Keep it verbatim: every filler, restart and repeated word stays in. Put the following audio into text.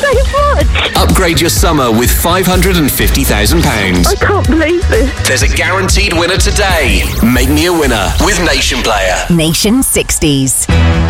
so much. Upgrade your summer with five hundred fifty thousand pounds. I can't believe this. There's a guaranteed winner today. Make me a winner with Nation Player. Nation sixties.